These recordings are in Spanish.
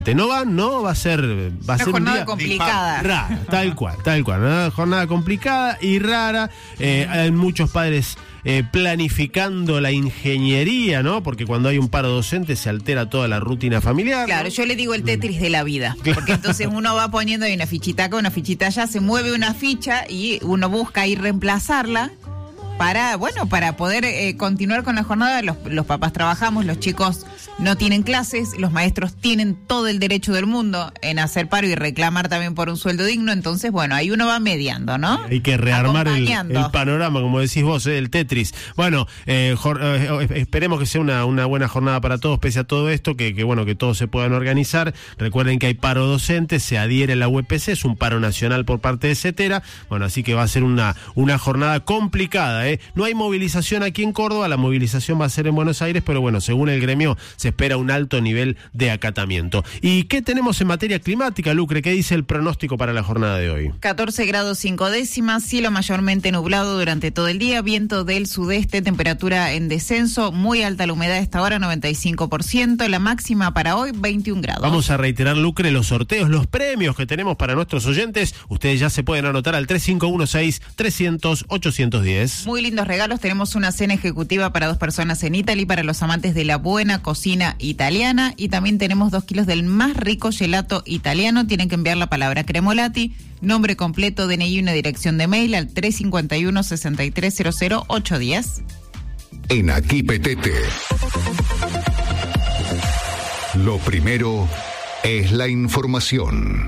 No va a ser una un jornada día complicada. rara, tal cual, una jornada complicada y rara. Hay muchos padres planificando la ingeniería, ¿no? Porque cuando hay un paro docente se altera toda la rutina familiar. Claro, ¿no? yo le digo el Tetris de la vida, porque entonces uno va poniendo ahí una fichita acá, una fichita allá, se mueve una ficha y uno busca ir reemplazarla para poder continuar con la jornada. Los papás trabajamos, los chicos no tienen clases, los maestros tienen todo el derecho del mundo en hacer paro y reclamar también por un sueldo digno. Entonces, bueno, ahí uno va mediando, ¿no? Hay que rearmar el panorama, como decís vos, el Tetris. Bueno, esperemos que sea una buena jornada para todos, pese a todo esto, que todos se puedan organizar. Recuerden que hay paro docente, se adhiere la UPC, es un paro nacional por parte de CETERA. Bueno, así que va a ser una jornada complicada, ¿eh? No hay movilización aquí en Córdoba, la movilización va a ser en Buenos Aires, pero bueno, según el gremio se espera un alto nivel de acatamiento. ¿Y qué tenemos en materia climática, Lucre? ¿Qué dice el pronóstico para la jornada de hoy? 14 grados 5 décimas, cielo mayormente nublado durante todo el día, viento del sudeste, temperatura en descenso, muy alta la humedad a esta hora, 95%, la máxima para hoy, 21 grados. Vamos a reiterar, Lucre, los sorteos, los premios que tenemos para nuestros oyentes. Ustedes ya se pueden anotar al 3516-300-810. Muy lindos regalos, tenemos una cena ejecutiva para 2 personas en Italy, para los amantes de la buena cocina italiana, y también tenemos 2 kilos del más rico gelato italiano. Tienen que enviar la palabra Cremolati, nombre completo, DNI y una dirección de mail al 351-6300-810. En Aquí Petete, lo primero es la información.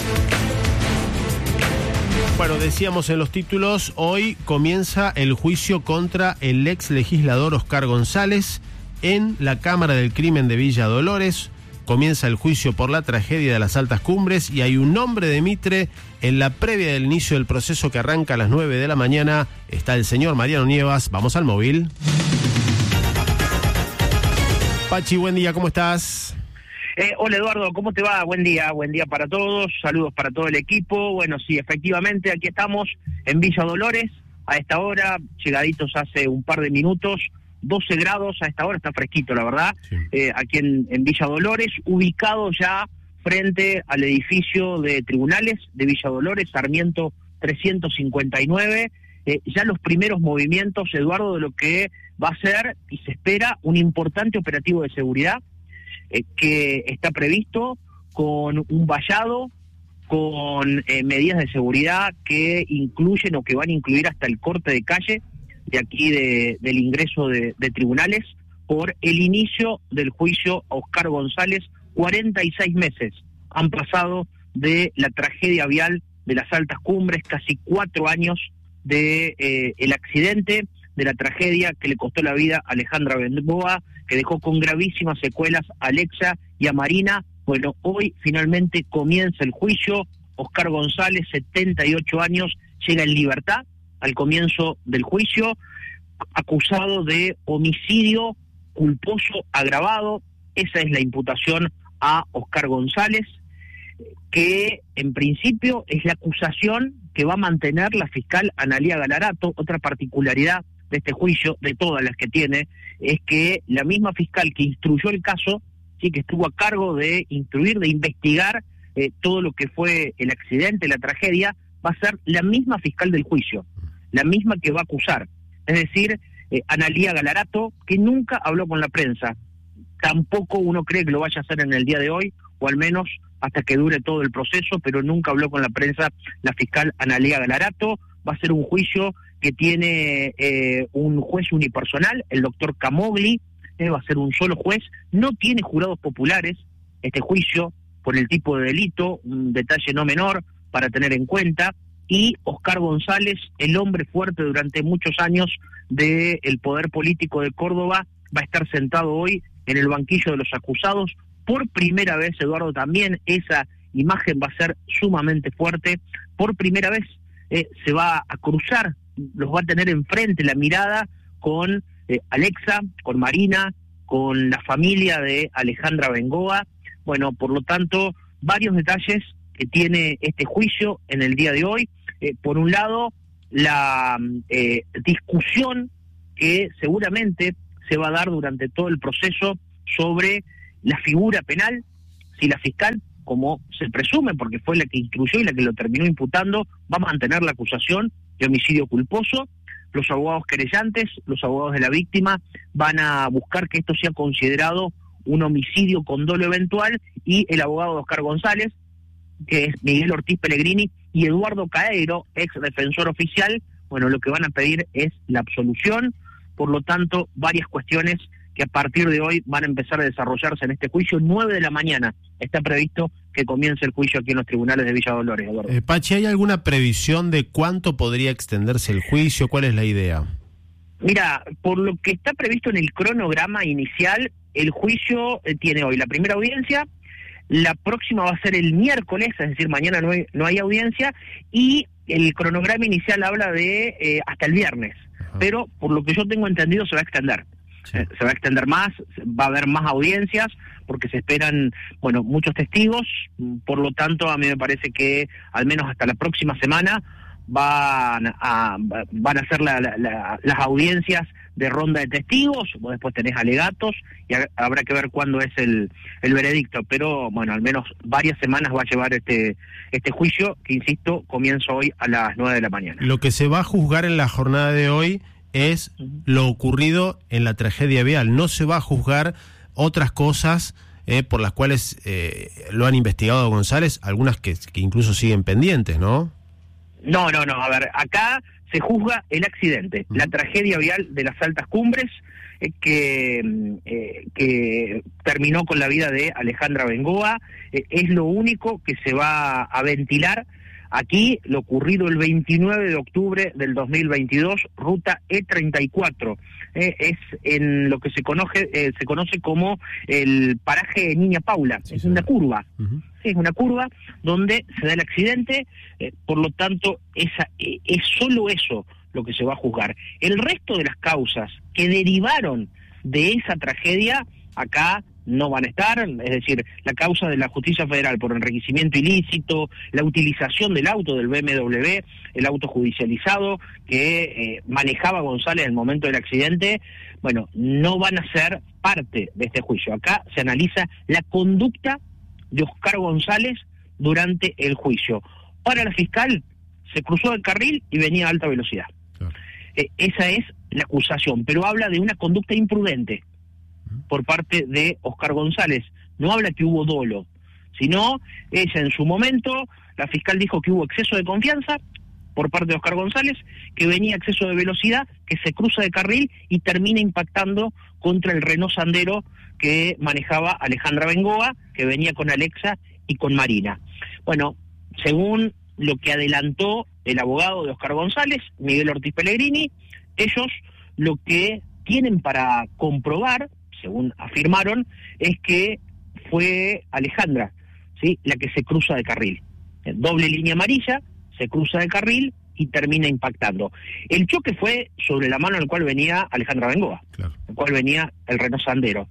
Bueno, decíamos en los títulos, hoy comienza el juicio contra el ex legislador Oscar González en la Cámara del Crimen de Villa Dolores. Comienza el juicio por la tragedia de las Altas Cumbres y hay un nombre de Mitre en la previa del inicio del proceso que arranca a las 9 de la mañana. Está el señor Mariano Nievas. Vamos al móvil. Pachi, buen día, ¿cómo estás? Hola Eduardo, ¿cómo te va? Buen día para todos, saludos para todo el equipo. Bueno, sí, efectivamente, aquí estamos en Villa Dolores, a esta hora, llegaditos hace un par de minutos, 12 grados, a esta hora está fresquito, la verdad, sí. Aquí en Villa Dolores, ubicado ya frente al edificio de tribunales de Villa Dolores, Sarmiento 359, ya los primeros movimientos, Eduardo, de lo que va a ser, y se espera, un importante operativo de seguridad, que está previsto con un vallado, con medidas de seguridad que incluyen o que van a incluir hasta el corte de calle de aquí del ingreso de tribunales por el inicio del juicio a Oscar González. 46 meses han pasado de la tragedia vial de las Altas Cumbres, casi 4 años de el accidente, de la tragedia que le costó la vida a Alejandra Bengoa, que dejó con gravísimas secuelas a Alexa y a Marina. Bueno, hoy finalmente comienza el juicio. Oscar González, 78 años, llega en libertad al comienzo del juicio, acusado de homicidio culposo agravado. Esa es la imputación a Oscar González, que en principio es la acusación que va a mantener la fiscal Analía Galarato. Otra particularidad de este juicio, de todas las que tiene, es que la misma fiscal que instruyó el caso, sí, que estuvo a cargo de instruir, de investigar todo lo que fue el accidente, la tragedia, va a ser la misma fiscal del juicio, la misma que va a acusar. Es decir, Analía Galarato, que nunca habló con la prensa, tampoco uno cree que lo vaya a hacer en el día de hoy, o al menos hasta que dure todo el proceso, pero nunca habló con la prensa la fiscal Analía Galarato. Va a ser un juicio que tiene un juez unipersonal, el doctor Camogli, va a ser un solo juez, no tiene jurados populares este juicio por el tipo de delito, un detalle no menor para tener en cuenta, y Oscar González, el hombre fuerte durante muchos años del poder político de Córdoba, va a estar sentado hoy en el banquillo de los acusados. Por primera vez, Eduardo, también esa imagen va a ser sumamente fuerte. Por primera vez se va a cruzar, los va a tener enfrente la mirada con Alexa, con Marina, con la familia de Alejandra Bengoa. Bueno, por lo tanto, varios detalles que tiene este juicio en el día de hoy. Por un lado, la discusión que seguramente se va a dar durante todo el proceso sobre la figura penal, si la fiscal, como se presume, porque fue la que instruyó y la que lo terminó imputando, va a mantener la acusación de homicidio culposo. Los abogados querellantes, los abogados de la víctima, van a buscar que esto sea considerado un homicidio con dolo eventual, y el abogado de Oscar González, que es Miguel Ortiz Pellegrini, y Eduardo Caeiro, ex defensor oficial, bueno, lo que van a pedir es la absolución. Por lo tanto, varias cuestiones que a partir de hoy van a empezar a desarrollarse en este juicio. 9 de la mañana está previsto que comience el juicio aquí en los tribunales de Villa Dolores, Eduardo. Pachi, ¿hay alguna previsión de cuánto podría extenderse el juicio? ¿Cuál es la idea? Mira, por lo que está previsto en el cronograma inicial, el juicio tiene hoy la primera audiencia, la próxima va a ser el miércoles, es decir, mañana no hay audiencia, y el cronograma inicial habla de hasta el viernes. Ajá. Pero por lo que yo tengo entendido se va a extender. Sí. Se va a extender más, va a haber más audiencias, porque se esperan, bueno, muchos testigos. Por lo tanto, a mí me parece que al menos hasta la próxima semana van a hacer las audiencias de ronda de testigos. Vos después tenés alegatos y habrá que ver cuándo es el veredicto, pero bueno, al menos varias semanas va a llevar este juicio, que insisto, comienza hoy a las 9 de la mañana. Lo que se va a juzgar en la jornada de hoy es lo ocurrido en la tragedia vial. No se va a juzgar otras cosas por las cuales lo han investigado González, algunas que incluso siguen pendientes, ¿no? No, a ver, acá se juzga el accidente, la tragedia vial de las Altas Cumbres, que terminó con la vida de Alejandra Bengoa. Es lo único que se va a ventilar aquí, lo ocurrido el 29 de octubre del 2022, ruta E34. Es en lo que se conoce como el paraje de Niña Paula. Sí, es una curva. Uh-huh. Sí, es una curva donde se da el accidente, por lo tanto es solo eso lo que se va a juzgar. El resto de las causas que derivaron de esa tragedia acá no van a estar, es decir, la causa de la justicia federal por enriquecimiento ilícito, la utilización del auto del BMW, el auto judicializado que manejaba González en el momento del accidente, bueno, no van a ser parte de este juicio. Acá se analiza la conducta de Oscar González durante el juicio. Para la fiscal, se cruzó el carril y venía a alta velocidad. Claro. Esa es la acusación, pero habla de una conducta imprudente por parte de Oscar González. No habla que hubo dolo, sino ella en su momento, la fiscal dijo que hubo exceso de confianza por parte de Oscar González, que venía exceso de velocidad, que se cruza de carril y termina impactando contra el Renault Sandero que manejaba Alejandra Bengoa, que venía con Alexa y con Marina. Bueno, según lo que adelantó el abogado de Oscar González, Miguel Ortiz Pellegrini, ellos lo que tienen para comprobar, según afirmaron, es que fue Alejandra, ¿sí?, la que se cruza de carril. Doble línea amarilla, se cruza de carril y termina impactando. El choque fue sobre la mano en la cual venía Alejandra Bengoa, claro, en la cual venía el Renault Sandero.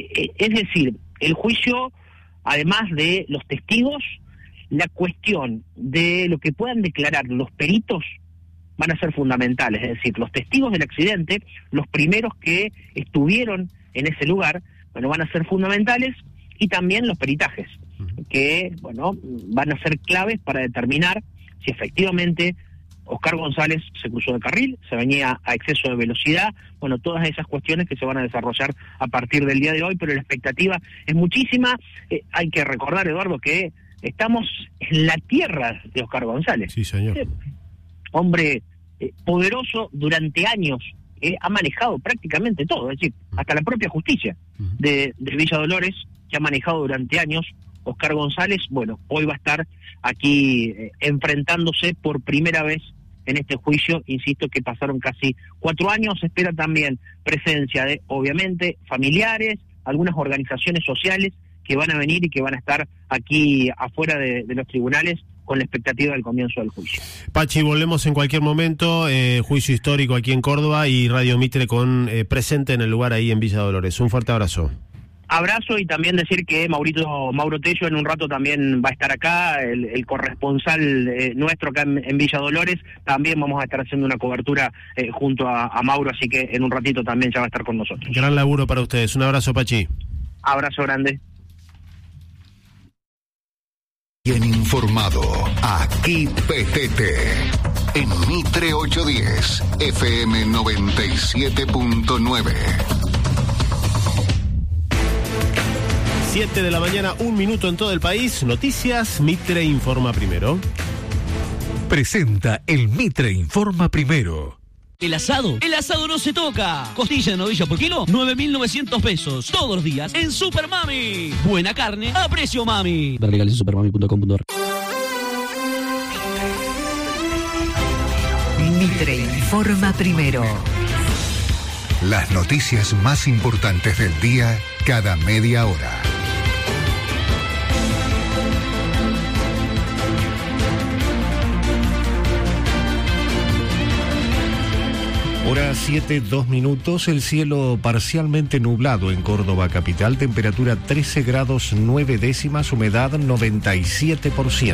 Es decir, el juicio, además de los testigos, la cuestión de lo que puedan declarar los peritos van a ser fundamentales. Es decir, los testigos del accidente, los primeros que estuvieron en ese lugar, bueno, van a ser fundamentales, y también los peritajes, que, bueno, van a ser claves para determinar si efectivamente Oscar González se cruzó de carril, se venía a exceso de velocidad, bueno, todas esas cuestiones que se van a desarrollar a partir del día de hoy, pero la expectativa es muchísima. Hay que recordar, Eduardo, que estamos en la tierra de Oscar González. Sí, señor. Hombre poderoso durante años, ha manejado prácticamente todo, es decir, hasta la propia justicia de Villa Dolores, que ha manejado durante años Oscar González. Bueno, hoy va a estar aquí enfrentándose por primera vez en este juicio. Insisto que pasaron casi 4 años, se espera también presencia de, obviamente, familiares, algunas organizaciones sociales que van a venir y que van a estar aquí afuera de los tribunales con la expectativa del comienzo del juicio. Pachi, volvemos en cualquier momento, juicio histórico aquí en Córdoba y Radio Mitre presente en el lugar ahí en Villa Dolores. Un fuerte abrazo. Abrazo, y también decir que Mauro Tello en un rato también va a estar acá, el corresponsal nuestro acá en Villa Dolores. También vamos a estar haciendo una cobertura junto a Mauro, así que en un ratito también ya va a estar con nosotros. Gran laburo para ustedes. Un abrazo, Pachi. Abrazo grande. Bien informado. Aquí PTT. En Mitre 810, FM 97.9. 7 de la mañana, 1 minuto en todo el país. Noticias, Mitre informa primero. Presenta el Mitre informa primero. El asado no se toca. Costilla de novilla por kilo, 9.900 pesos. Todos los días en Super Mami. Buena carne a precio mami. Ver legales en supermami.com.ar. Mitre informa primero. Las noticias más importantes del día cada media hora. Hora 7, 2 minutos, el cielo parcialmente nublado en Córdoba capital, temperatura 13 grados 9 décimas, humedad 97%.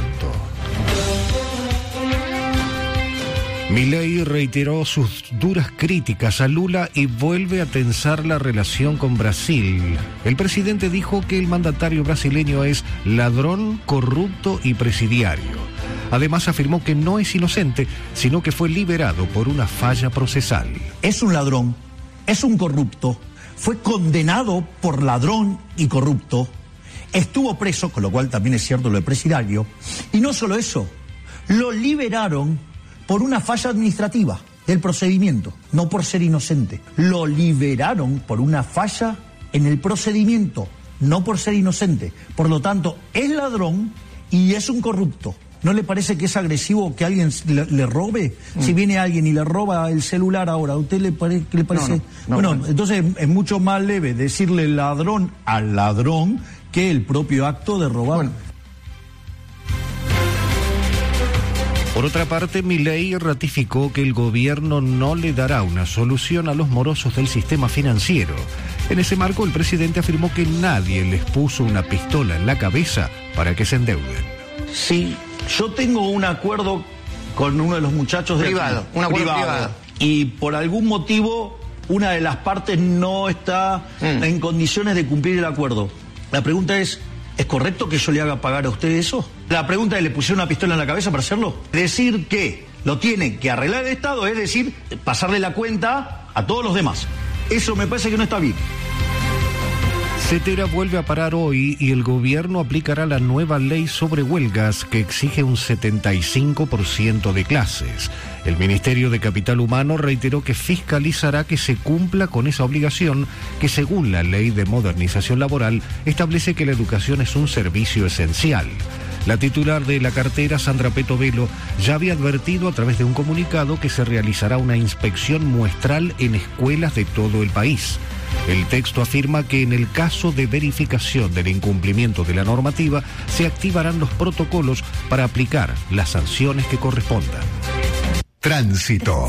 Milei reiteró sus duras críticas a Lula y vuelve a tensar la relación con Brasil. El presidente dijo que el mandatario brasileño es ladrón, corrupto y presidiario. Además afirmó que no es inocente, sino que fue liberado por una falla procesal. Es un ladrón, es un corrupto, fue condenado por ladrón y corrupto, estuvo preso, con lo cual también es cierto lo de presidiario, y no solo eso, lo liberaron por una falla administrativa del procedimiento, no por ser inocente. Lo liberaron por una falla en el procedimiento, no por ser inocente. Por lo tanto, es ladrón y es un corrupto. ¿No le parece que es agresivo que alguien le robe? Si viene alguien y le roba el celular ahora, ¿a usted le parece? No, bueno, entonces es mucho más leve decirle ladrón al ladrón que el propio acto de robar. Bueno. Por otra parte, Milei ratificó que el gobierno no le dará una solución a los morosos del sistema financiero. En ese marco, el presidente afirmó que nadie les puso una pistola en la cabeza para que se endeuden. Sí, yo tengo un acuerdo con uno de los muchachos de privado, un acuerdo privado. Y por algún motivo una de las partes no está en condiciones de cumplir el acuerdo. La pregunta ¿es correcto que yo le haga pagar a usted eso? La pregunta es, ¿le pusieron una pistola en la cabeza para hacerlo? Decir que lo tiene que arreglar el Estado, es decir, pasarle la cuenta a todos los demás. Eso me parece que no está bien. Cetera vuelve a parar hoy y el gobierno aplicará la nueva ley sobre huelgas que exige un 75% de clases. El Ministerio de Capital Humano reiteró que fiscalizará que se cumpla con esa obligación que, según la Ley de Modernización Laboral, establece que la educación es un servicio esencial. La titular de la cartera, Sandra Peto Velo, ya había advertido a través de un comunicado que se realizará una inspección muestral en escuelas de todo el país. El texto afirma que en el caso de verificación del incumplimiento de la normativa, se activarán los protocolos para aplicar las sanciones que correspondan. Tránsito.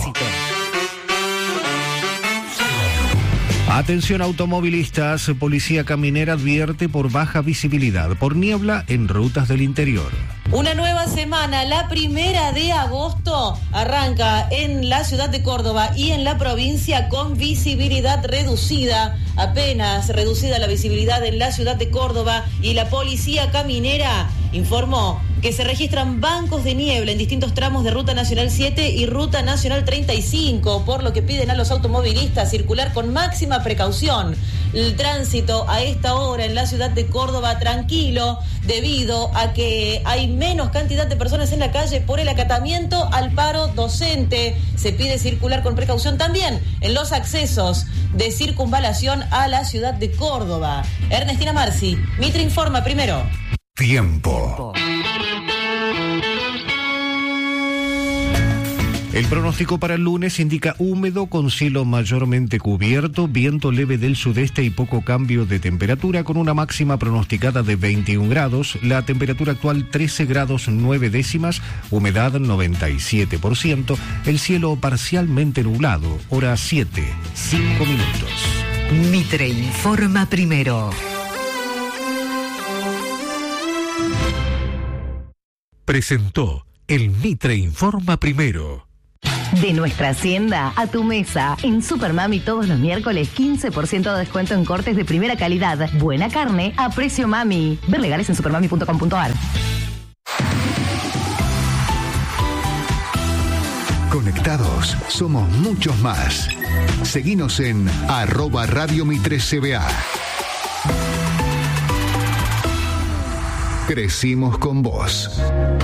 Atención automovilistas, Policía Caminera advierte por baja visibilidad por niebla en rutas del interior. Una nueva semana, la 1 de agosto, arranca en la ciudad de Córdoba y en la provincia con visibilidad reducida, apenas reducida la visibilidad en la ciudad de Córdoba, y la Policía Caminera informó que se registran bancos de niebla en distintos tramos de Ruta Nacional 7 y Ruta Nacional 35, por lo que piden a los automovilistas circular con máxima precaución. El tránsito a esta hora en la ciudad de Córdoba tranquilo, debido a que hay menos cantidad de personas en la calle por el acatamiento al paro docente. Se pide circular con precaución también en los accesos de circunvalación a la ciudad de Córdoba. Ernestina Marci, Mitre informa primero. Tiempo. El pronóstico para el lunes indica húmedo con cielo mayormente cubierto, viento leve del sudeste y poco cambio de temperatura, con una máxima pronosticada de 21 grados, la temperatura actual 13 grados 9 décimas, humedad 97%, el cielo parcialmente nublado, hora 7, 5 minutos. Mitre informa primero. Presentó el Mitre informa primero. De nuestra hacienda a tu mesa. En Supermami todos los miércoles 15% de descuento en cortes de primera calidad. Buena carne a precio mami. Ver legales en supermami.com.ar. Conectados somos muchos más. Seguinos en @Radio Mitre CBA. Crecimos con vos.